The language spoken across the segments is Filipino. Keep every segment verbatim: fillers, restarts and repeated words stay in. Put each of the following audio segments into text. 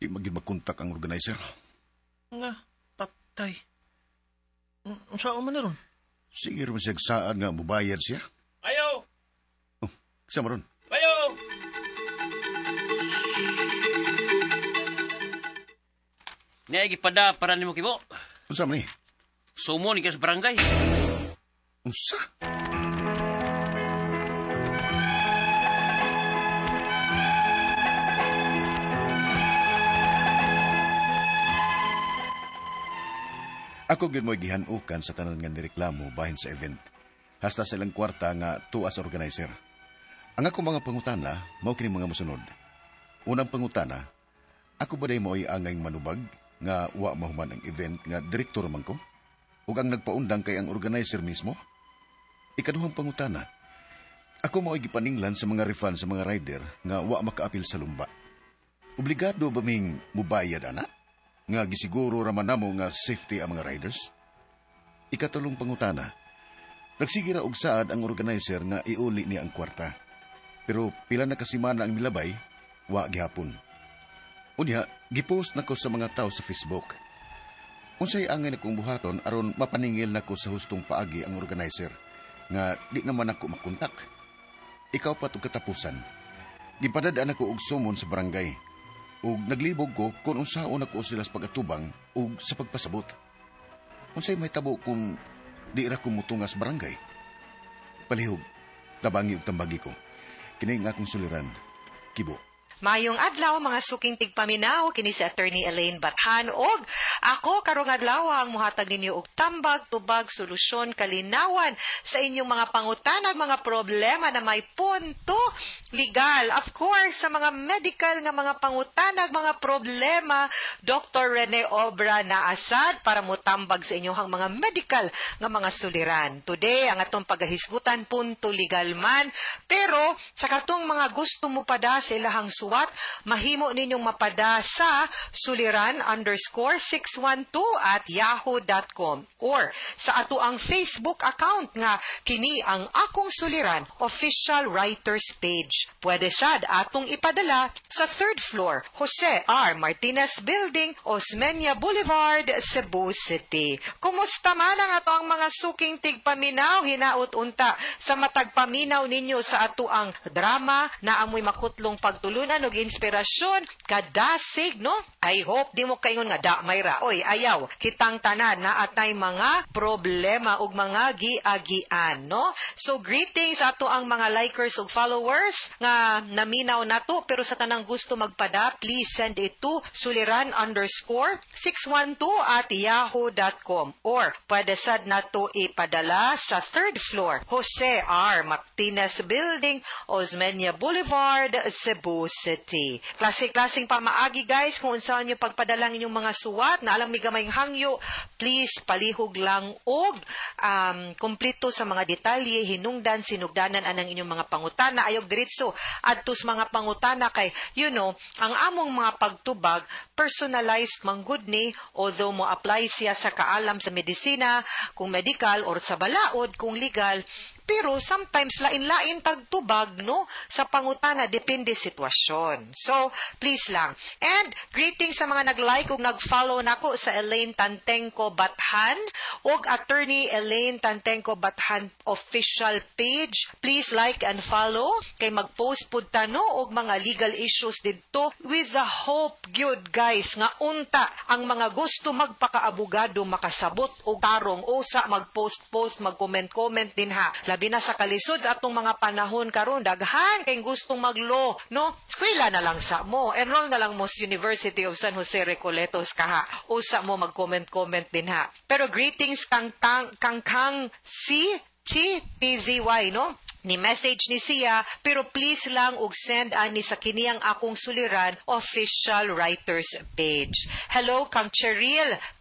Di maging magkontak ang organizer. Nga, patay. Ang sao man na ron? Sige rin siya saan nga mubayad siya. Ayaw! Oh, kasama ron. Ayaw! Naigi pada para nimo kibo. Unsa man ni? Sumo ni ka sa barangay. Unsa? Ako gid mo'y gihanukan sa tanan nga nireklamo bahin sa event. Hasta sa ilang kwarta nga tuwa sa organizer. Ang ako mga pangutana, mao kini mga mosunod. Unang pangutana, ako ba day mo'y angay manubag nga wa mahuman ang event nga direktor man ko? Ug ang nagpaundang kay ang organizer mismo? Ikaduhang pangutana, ako mo'y gipaninglan sa mga refund sa mga rider nga wa makaapil sa lumba. Obligado ba ming mubayad ana? Nga gisiguro raman namo nga safety ang mga riders? Ikatulong pangutana, nagsigira og saad ang organizer nga iuli niya ang kwarta. Pero pila na kasimana ang milabay, wa gihapon. Unya, gipost nako sa mga tao sa Facebook. Unsay angay nakong buhaton aron mapaningil nako sa hustong paagi ang organizer nga di naman ako makontak. Ikaw pa to katapusan. Gipadadaan ako og sumon sa barangay. Ug naglibog ko kung unsaon ako sila sa pagatubang ug sa pagpasabot. Unsay may tabo kung di ra ko mutungas barangay? Palihog, tabangi ug tambagi ko. Kini nga akong suliran. Kibo. Mayong adlaw mga suking tigpaminaw kini si Attorney Elaine Bathan og ako karong adlaw ang muhatag ninyo og tambag, tubag, solusyon, kalinawan sa inyong mga pangutanag, mga problema na may punto legal. Of course, sa mga medical nga mga pangutanag, mga problema, Doctor Rene Obra na asad para mutambag sa inyong mga medical nga mga suliran. Today, ang atong pagahisgutan punto legal man, pero sa katong mga gusto mo pada sa ilahang suwat, mahimo ninyong mapada sa suliran underscore six one two at yahoo dot com or sa ato ang Facebook account nga kini ang Akong Suliran official writers page. Pwede sad atong ipadala sa third floor Jose R. Martinez Building, Osmeña Boulevard, Cebu City. Kumusta man ang ato ang mga suking tigpaminaw, hinaut unta sa matagpaminaw ninyo sa ato ang drama na amoy makutlong pagtulunan og inspirasyon kadasig, no? I hope di mo kaingon nga da mayra oy ayaw kitang tanan na atay mga problema ug mga giagian, no? So greetings ato ang mga likers ug followers nga naminaw nato, pero sa tanang gusto magpada, please send it to suliran underscore six one two at yahoo dot com or pwede sad nato ipadala sa third floor Jose R. Martinez Building, Osmeña Boulevard, Cebu City. Klase-klaseng pamaagi guys, kung unsaon nyo pagpadalang inyong mga suwat na alang migamay hangyo, please palihog lang og um, kumplito sa mga detalye, hinungdan, sinugdanan anang inyong mga pangutana, ayog diretso adtos mga pangutana kay you know, ang among mga pagtubag personalized man gud ni, although mo apply siya sa kaalam sa medisina, kung medical or sa balaod kung legal. Pero sometimes lain-lain tagtubag, no? Sa pangutana, depende sitwasyon. So, please lang. And greetings sa mga nag-like ug nag-follow nako sa Elaine Tantengco Bathan ug Attorney Elaine Tantengco Bathan official page. Please like and follow kay mag-post pud tano og mga legal issues didto with the hope gyud guys nga unta ang mga gusto magpakaabogado makasabot og tarong usa mag-post-post, mag-comment-comment din ha. Labi na sa kalisod sa atong mga panahon karon, daghan kay gustong mag-law, no? Eskwela na lang sa mo. Enroll na lang mo sa University of San Jose Recoletos kaha. Usa mo mag-comment-comment din ha. Pero greetings kang tang kang kang si Chi T Z Y, no? Ni message ni siya, pero please lang og send ani sa kiniyang Akong Suliran official writers page. Hello kang Cheryl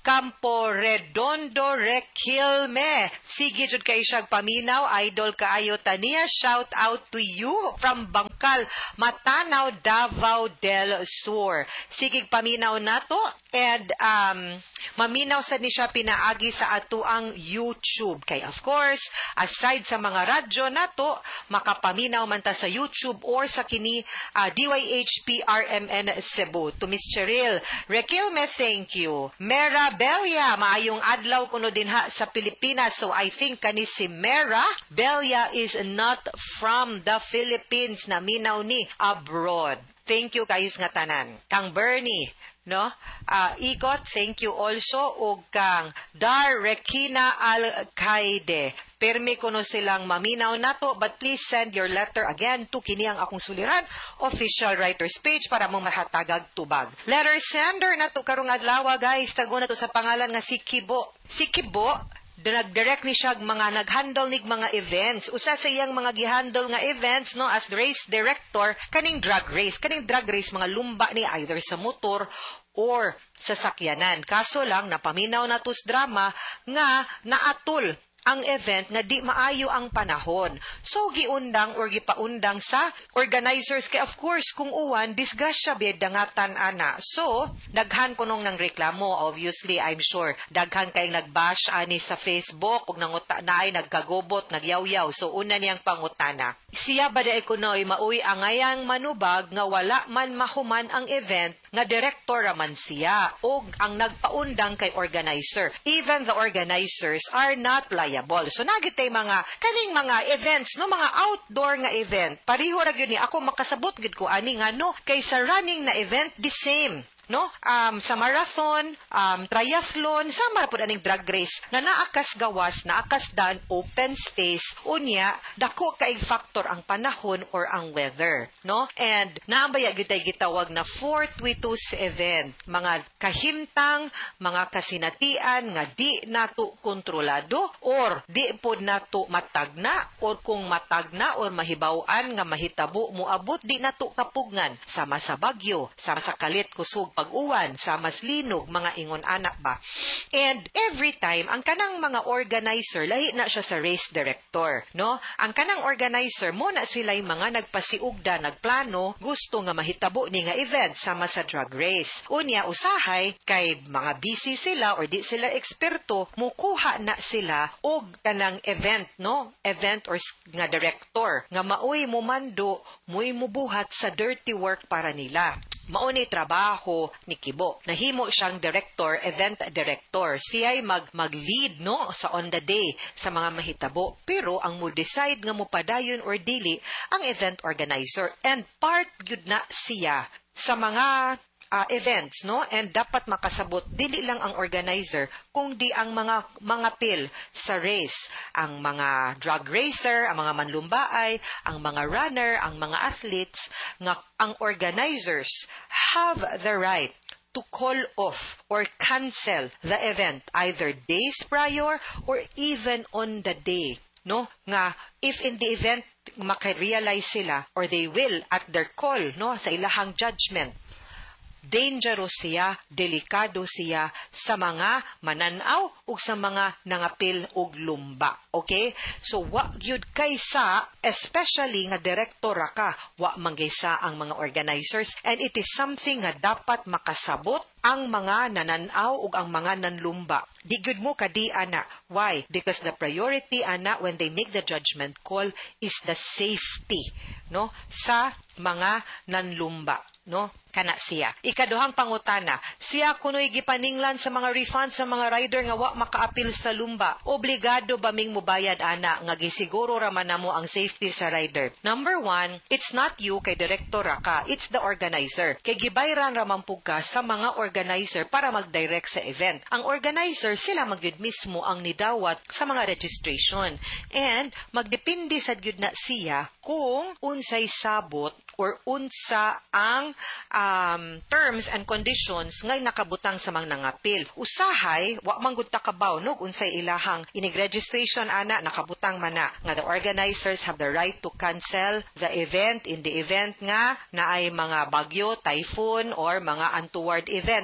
Campo Redondo Requilme. Sige jud kay siyag paminaw, idol kaayo taniya. Shout out to you from Bangkal, Matanaw, Davao del Sur. Sige paminaw nato and um maminaw sad ni siya pinaagi sa atuang YouTube. Kay of course, aside sa mga radyo nato, makapaminaw man ta sa YouTube or sa kini uh, D Y H P R M N Cebu. To Miss Cheryl Requilme, thank you. Mera Belia, maayong adlaw kuno din ha sa Pilipinas. So I think kani si Mera Belia is not from the Philippines, na minaw ni abroad. Thank you guys nga tanan. Kang Bernie, no? Uh, Ikot, thank you also. O kang Dar Rekina Al-Qaide. Permi kuno silang maminaw nato, but please send your letter again to kini ang akong suliran, official writer's page, para mong mahatagag tubag. Letter sender nato karong adlaw, guys. Tago na to sa pangalan nga si Kibo. Si Kibo, nag-direct ni siya mga nag-handle nig mga events. Usa sa iyang mga gihandle nga events, no, as race director, kaning drag race. Kaning drag race, mga lumba ni either sa motor or sa sakyanan. Kaso lang, napaminaw na tos drama nga naatol ang event nga di maayo ang panahon. So, giundang or gipaundang sa organizers. Kaya of course, kung uwan, disgrasya bid dangatan ana. So, daghan ko nung ng reklamo. Obviously, I'm sure, daghan kayong nagbash ani sa Facebook, kung nanguta na ay nagkagobot, nagyaw-yaw. So, una niyang pangutana. Siya ba da ikunoy mauwi angayang manubag nga wala man mahuman ang event nga director raman siya o ang nagpaundang kay organizer. Even the organizers are not liable. So nagitay mga kaning mga events, no, mga outdoor nga event. Pariho ra gyud ni ako makasabot gid ko ani nga no kay sa running na event the same. No, um, sa marathon, um, triathlon, sama po aning drag race nga naakas gawas, naakas dan open space, unya dako kay factor ang panahon or ang weather, no? And naambaya gyud tay gitawag na fortuitous event, mga kahimtang, mga kasinatian nga di nato kontrolado or di pod nato matagna, or kung matagna or mahibaw-an nga mahitabo moabot di nato kapugngan, sama sa bagyo, sama sa kalit kusog pag-uwan, sa mas linog, mga ingon anak ba. And every time, ang kanang mga organizer, lahi na siya sa race director, no? Ang kanang organizer, muna sila'y mga nagpasiugda, nagplano, gusto nga mahitabo ni nga event, sama sa drag race. Unya, usahay, kay mga busy sila or di sila eksperto, mukuha na sila og kanang event, no? Event or nga director, nga maoy mumando, muy mubuhat sa dirty work para nila. Mauni trabaho ni Kibo. Nahimo siyang director, event director. Siya'y mag, mag-lead, no, sa on the day sa mga mahitabo. Pero ang mo decide nga mo padayon or dili ang event organizer. And part yun na siya sa mga Uh, events, no? And dapat makasabot dili lang ang organizer kung di ang mga mga pil sa race, ang mga drag racer, ang mga manlumbaay, ang mga runner, ang mga athletes, nga ang organizers have the right to call off or cancel the event either days prior or even on the day, no? Nga if in the event maka-realize sila or they will at their call, no, sa ilahang judgment, dangerous siya, delikado siya sa mga mananaw ug sa mga nangapil og lumba. Okay? So, wa gyud kaysa, especially nga direktora ka, wa manggaysa ang mga organizers, and it is something nga dapat makasabot ang mga nananaw ug ang mga nanlumba. Di gyud mo kadi ana. Why? Because the priority ana when they make the judgment call is the safety, no, sa mga nanlumba, no? Kana siya. Ikaduhang pangutana, siya kunoy gipaninglan sa mga refund sa mga rider nga wa makaapil sa lumba. Obligado ba ming mubayad ana nga gisiguro ra man namo ang safety sa rider? Number one, it's not you kay direktora ka, it's the organizer. Kay gibayran ra man pug ka sa mga organizer para mag-direct sa event. Ang organizer sila magyud mismo ang nidawat sa mga registration. And magdepende sad gyud na siya kung unsay sabot or unsa ang um, terms and conditions ngay nakabutang sa mga nangapil. Usahay, wa man gud ta kabaw no unsay ilahang inig registration ana nakabutang mana nga the organizers have the right to cancel the event in the event nga naay mga bagyo, typhoon or mga untoward event, no?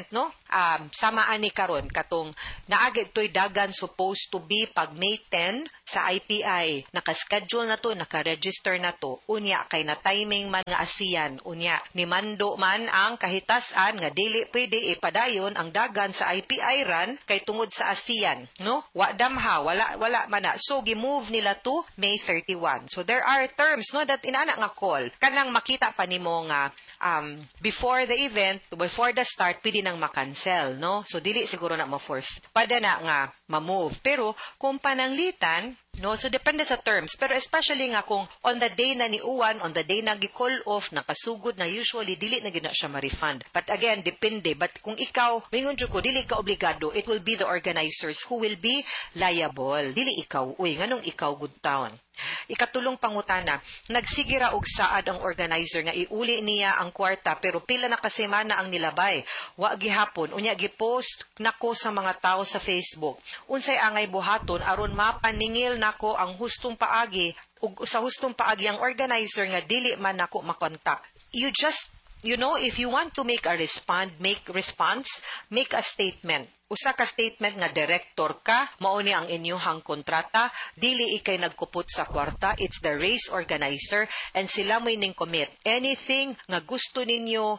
um, samaan ni karon katong naagid to'y dagan supposed to be pag May tenth sa I P I. Nakaschedule na to, nakaregister na to. Unya, kay na timing man nga ASEAN. Unya, ni mando man ang kahitasan nga dili pwede ipadayon ang dagan sa I P I ran kay tungod sa ASEAN. No? Wa damha, wala, wala man na. So, gi-move nila to May thirty-first. So, there are terms, no, that inana nga call. Kanang makita pa nimo nga um, before the event, before the start, pwede nang makancel, no? So, dili siguro na ma-force. Pada na nga ma-move. Pero, kung pananglitan, no, so depende sa terms. Pero especially nga kung on the day na ni Uwan, on the day na gi-call off, nakasugod na usually, dili na gina siya ma-refund. But again, depende. But kung ikaw, mingon jud ko, dili ka obligado, it will be the organizers who will be liable. Dili ikaw. Uy, nganong ikaw good town? Ikatulong pangutana, nagsigira og saad ang organizer nga iuli niya ang kwarta pero pila na kasemana ang nilabay. Wa gihapon, unya gipost nako sa mga tao sa Facebook. Unsay angay buhaton aron mapaningil nako ang hustong paagi ug sa hustong paagi ang organizer nga dili man nako makontak. You just, you know, if you want to make a respond, make response, make a statement. Usa ka statement nga director ka, mao ni ang inyong kontrata, dili ikay nagkupot sa kwarta, it's the race organizer, and sila mo ning commit. Anything nga gusto ninyo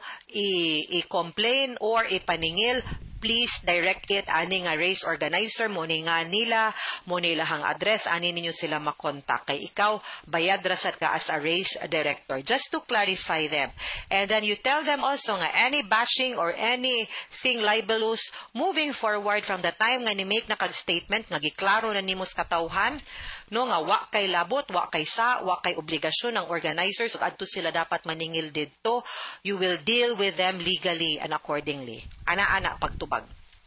i-complain or ipaningil, please direct it ani nga race organizer mo ni nga nila mo nila hang address ani ninyo sila makontak kay ikaw bayad rasat ka as a race director, just to clarify them. And then you tell them also nga any bashing or anything libelous moving forward from the time nga ni make na kag statement nga giklaro na nimos katawhan, no, nga wa kay labot, wa kay sa, wa kay obligasyon ng organizers ug adto sila dapat maningil didto, you will deal with them legally and accordingly. Ana-ana pagtubag.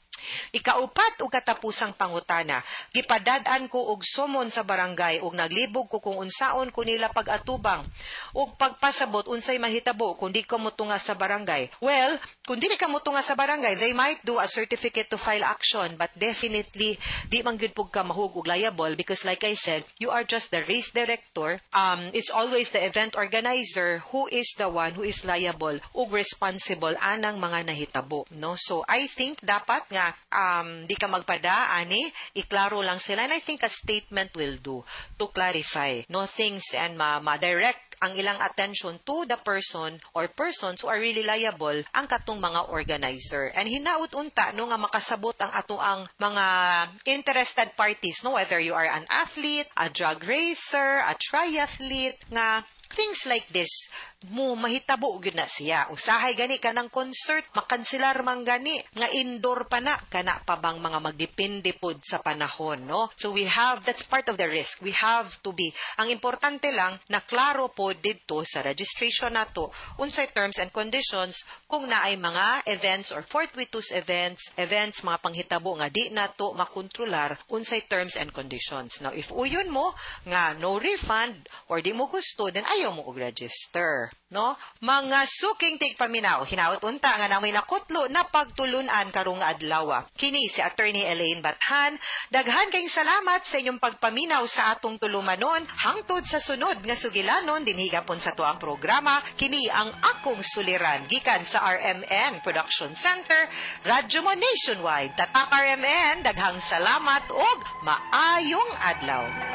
Ikaupat ug katapusang pangutana, gipadad-an ko og sumon sa barangay ug naglibog ko kung unsaon ko nila pag-atubang ug pagpasabot unsay mahitabo kung di ko motunga sa barangay. Well, kung dili ka motunga sa barangay, they might do a certificate to file action, but definitely di man gyud pug ka mahug og liable because like I said, you are just the race director. Um, it's always the event organizer who is the one who is liable ug responsible anang mga nahitabo, no? So I think dapat nga um, di ka magpada, ani, iklaro lang sila. And I think a statement will do to clarify, no, things and ma- ma-direct ang ilang attention to the person or persons who are really liable ang katong mga organizer. And hinaut unta, no, nga makasabot ang ato ang mga interested parties, no, whether you are an athlete, a drag racer, a triathlete, nga things like this, mo mahitabo gyud na siya. Usahay gani ka ng concert, makanselar man gani, nga indoor pa na, kana pa bang mga magdepende pod sa panahon, no? So we have, that's part of the risk. We have to be, ang importante lang, na klaro po dito sa registration nato, unsay terms and conditions, kung naay mga events or fortuitous events, events, mga panghitabo nga di nato makontrolar, unsay terms and conditions. Now, if uyon mo, nga no refund, or di mo gusto, then ayaw mo og-register. No? Mga suking tigpaminaw, hinaut unta nga namoy nakutlo na pagtulunan karong adlaw. Kini si Attorney Elaine Bathan. Daghan kayong salamat sa inyong pagpaminaw sa atong tulumanon hangtod sa sunod nga sugilanon dinhi gapon sa tuang programa. Kini ang akong suliran gikan sa R M N Production Center, Radyo mo Nationwide. Tatak R M N, daghang salamat og maayong adlaw.